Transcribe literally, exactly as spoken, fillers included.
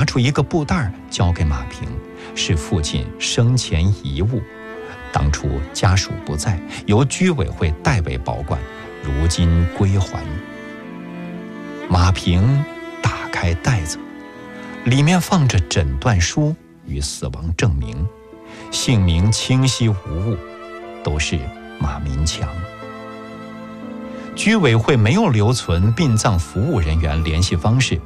出一个布袋交给马平，是父亲生前遗物，当初家属不在，由居委会代为保管，如今归还。马平打开袋子，里面放着诊断书与死亡证明，姓名清晰无误，都是马民强。居委会没有留存殡葬服务人员联系方式，